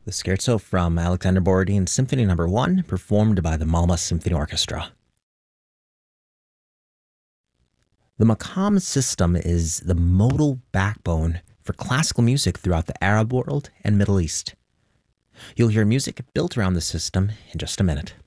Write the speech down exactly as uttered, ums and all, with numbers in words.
The scherzo from Alexander Borodin's Symphony Number One, performed by the Malmö Symphony Orchestra. The maqam system is the modal backbone for classical music throughout the Arab world and Middle East. You'll hear music built around the system in just a minute.